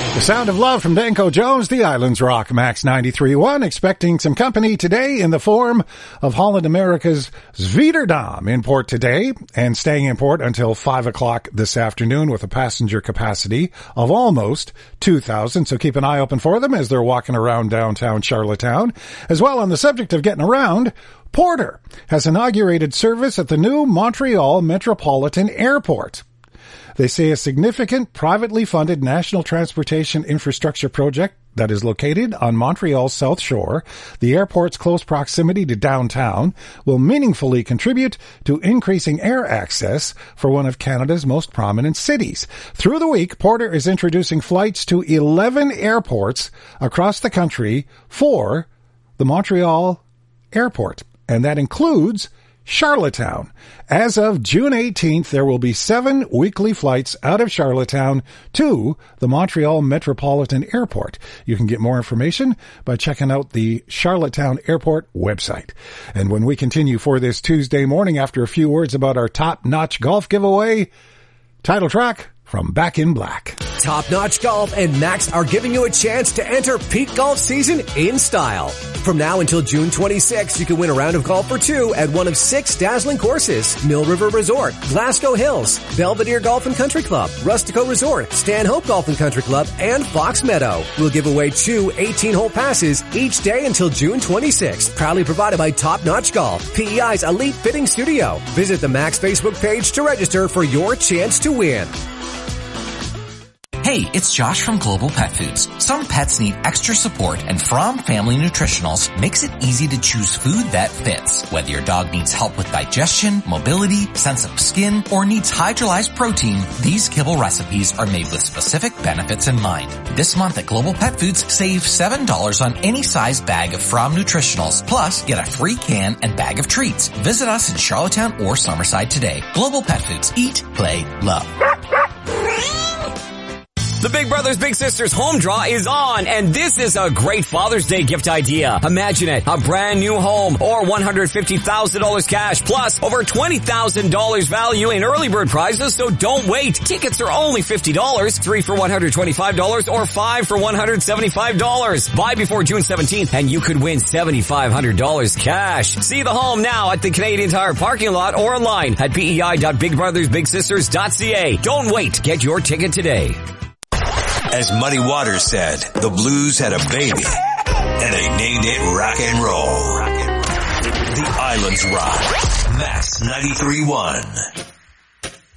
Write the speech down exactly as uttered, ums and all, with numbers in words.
The Sound of Love from Danko Jones, The Islands Rock, Max ninety-three point one, expecting some company today in the form of Holland America's Zwieterdam in port today and staying in port until five o'clock this afternoon with a passenger capacity of almost two thousand. So keep an eye open for them as they're walking around downtown Charlottetown. As well, on the subject of getting around, Porter has inaugurated service at the new Montreal Metropolitan Airport. They say a significant privately funded national transportation infrastructure project that is located on Montreal's South Shore, the airport's close proximity to downtown, will meaningfully contribute to increasing air access for one of Canada's most prominent cities. Through the week, Porter is introducing flights to eleven airports across the country for the Montreal Airport, and that includes Charlottetown. As of June eighteenth, there will be seven weekly flights out of Charlottetown to the Montreal Metropolitan Airport. You can get more information by checking out the Charlottetown Airport website. And when we continue for this Tuesday morning, after a few words about our top-notch golf giveaway, title track from Back in Black. Top Notch Golf and Max are giving you a chance to enter peak golf season in style. From now until June twenty-sixth, you can win a round of golf for two at one of six dazzling courses: Mill River Resort, Glasgow Hills, Belvedere Golf and Country Club, Rustico Resort, Stanhope Golf and Country Club, and Fox Meadow. We'll give away two eighteen-hole passes each day until June twenty-sixth. Proudly provided by Top Notch Golf, P E I's Elite Fitting Studio. Visit the Max Facebook page to register for your chance to win. Hey, it's Josh from Global Pet Foods. Some pets need extra support, and Fromm Family Nutritionals makes it easy to choose food that fits. Whether your dog needs help with digestion, mobility, sensitive skin, or needs hydrolyzed protein, these kibble recipes are made with specific benefits in mind. This month at Global Pet Foods, save seven dollars on any size bag of Fromm Nutritionals, plus get a free can and bag of treats. Visit us in Charlottetown or Summerside today. Global Pet Foods. Eat, play, love. The Big Brothers Big Sisters home draw is on, and this is a great Father's Day gift idea. Imagine it, a brand new home or one hundred fifty thousand dollars cash plus over twenty thousand dollars value in early bird prizes, so don't wait. Tickets are only fifty dollars, three for one hundred twenty-five dollars or five for one hundred seventy-five dollars. Buy before June seventeenth and you could win seven thousand five hundred dollars cash. See the home now at the Canadian Tire parking lot or online at p e i dot big brothers big sisters dot c a. Don't wait. Get your ticket today. As Muddy Waters said, the blues had a baby, and they named it rock and roll. The Islands Rock. Max ninety-three point one.